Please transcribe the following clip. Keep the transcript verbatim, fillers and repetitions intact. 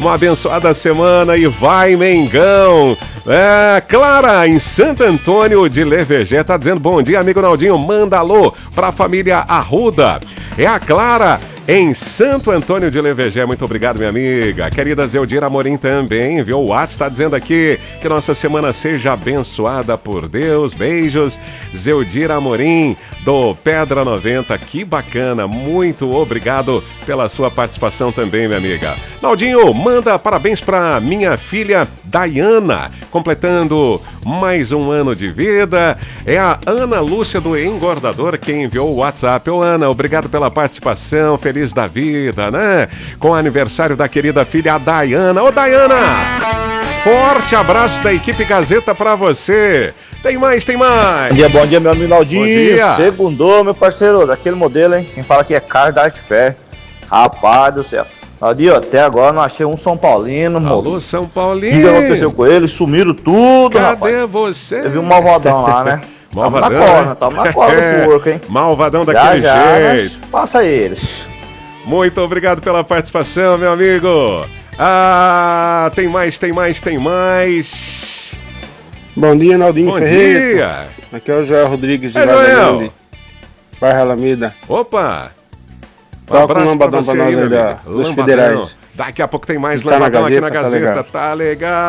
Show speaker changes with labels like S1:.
S1: Uma abençoada semana e vai, Mengão! É, Clara, em Santo Antônio de Levegé, tá dizendo bom dia, amigo Naldinho, manda alô pra família Arruda. É a Clara em Santo Antônio de Levegé, muito obrigado, minha amiga. Querida Zeldira Amorim também, viu? O WhatsApp está dizendo aqui que nossa semana seja abençoada por Deus. Beijos, Zeldira Amorim, do Pedra noventa, que bacana, muito obrigado pela sua participação também, minha amiga. Naldinho, manda parabéns para minha filha Dayana, completando mais um ano de vida. É a Ana Lúcia do Engordador quem enviou o WhatsApp. Ô Ana, obrigado pela participação, feliz da vida, né? Com o aniversário da querida filha Dayana. Ô Dayana, forte abraço da equipe Gazeta pra você. Tem mais, tem mais.
S2: Bom dia, bom dia, meu amigo Naldinho.
S1: Bom dia.
S2: Segundou, meu parceiro, daquele modelo, hein? Quem fala que é carro da Arte Fair. Rapaz do céu. Naldinho, até agora não achei um São Paulino, moço.
S1: Alô, São Paulino.
S2: O que aconteceu com eles? Sumiram tudo,
S1: Cadê
S2: rapaz.
S1: você?
S2: Teve um malvadão lá, né?
S1: Malvadão,
S2: tamo na corda,
S1: né?
S2: tamo na corda
S1: É,
S2: do porco, hein?
S1: malvadão
S2: Já,
S1: daquele
S2: já,
S1: jeito.
S2: mas passa eles.
S1: Muito obrigado pela participação, meu amigo. Ah, tem mais, tem mais, tem mais.
S3: Bom dia, Naldinho
S1: Bom
S3: Ferreira.
S1: dia.
S3: Aqui é o Joel Rodrigues de
S1: É,
S3: Lagoa
S1: Joel.
S3: Grande, Bairro Alameda.
S1: Opa. Um
S3: Toca um
S1: abraço pra
S3: lambadão
S1: você
S3: pra
S1: aí,
S3: nós
S1: meu
S3: aí da-
S1: amigo.
S3: dos
S1: Lambadão.
S3: federais.
S1: Daqui a pouco tem mais
S3: Tá na
S1: lambadão aqui na
S3: Gazeta, tá
S1: Gazeta.
S3: legal.
S1: Tá legal.